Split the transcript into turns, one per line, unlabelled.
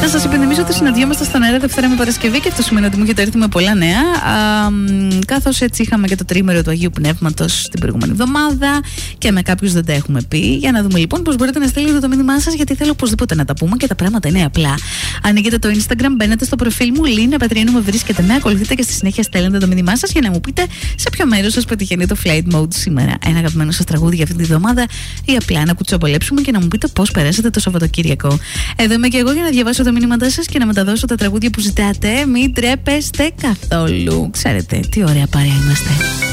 Να σας υπενθυμίσω ότι συναντιόμαστε στον αέρα Δευτέρα με Παρασκευή και αυτό σημαίνει ότι μου έχετε έρθει με πολλά νέα. Καθώς έτσι είχαμε και το τρίμερο του Αγίου Πνεύματος την προηγούμενη εβδομάδα και με κάποιους δεν τα έχουμε πει. Για να δούμε λοιπόν πώς μπορείτε να στείλετε το μήνυμά σας, γιατί θέλω οπωσδήποτε να τα πούμε και τα πράγματα είναι απλά. Ανοίγετε το Instagram, μπαίνετε στο προφίλ μου, Λίνα Πετριανού, με βρίσκετε, με ακολουθείτε και στη συνέχεια στέλνετε το μήνυμά σας για να μου πείτε σε ποιο μέρος σας πετυχαίνει το flight mode σήμερα. Ένα αγαπημένο σας τραγούδι για αυτή τη εβδομάδα ή απλά να κουτσομπολέψουμε και να μου πείτε πώς περάσατε το Σαββατοκύριακο. Εδώ είμαι και εγώ για να διαβάσω τα μηνύματά σας και να μεταδώσω τα τραγούδια που ζητάτε. Μην τρέπεστε καθόλου. Ξέρετε τι ωραία παρέα είμαστε.